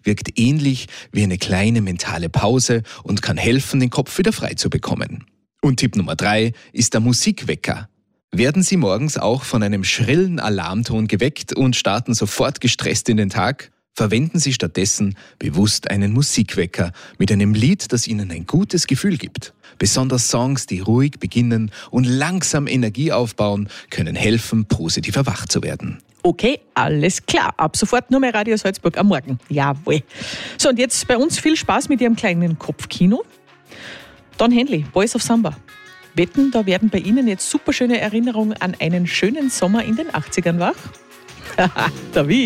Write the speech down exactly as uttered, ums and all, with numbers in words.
wirkt ähnlich wie eine kleine mentale Pause und kann helfen, den Kopf wieder frei zu bekommen. Und Tipp Nummer drei ist der Musikwecker. Werden Sie morgens auch von einem schrillen Alarmton geweckt und starten sofort gestresst in den Tag? Verwenden Sie stattdessen bewusst einen Musikwecker mit einem Lied, das Ihnen ein gutes Gefühl gibt. Besonders Songs, die ruhig beginnen und langsam Energie aufbauen, können helfen, positiver wach zu werden. Okay, alles klar. Ab sofort nur mehr Radio Salzburg am Morgen. Jawohl. So, und jetzt bei uns viel Spaß mit Ihrem kleinen Kopfkino. Don Henley, Boys of Samba. Wetten, da werden bei Ihnen jetzt superschöne Erinnerungen an einen schönen Sommer in den achtzigern wach? Haha, da wie?